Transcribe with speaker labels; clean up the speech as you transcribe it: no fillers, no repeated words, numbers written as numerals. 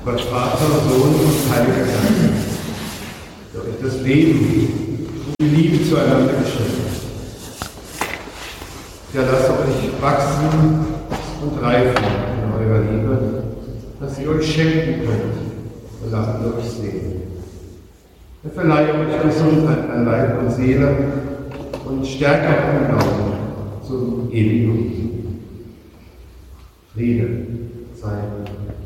Speaker 1: Gott Vater, Sohn und Heiliger Geist, der euch das Leben und die Liebe zueinander geschenkt hat. Ja, lasst euch wachsen und reifen in eurer Liebe, dass ihr euch schenken könnt und lasst euch sehen. Er verleihe euch Gesundheit an Leib und Seele und stärke auch im Glauben zum ewigen Friede sei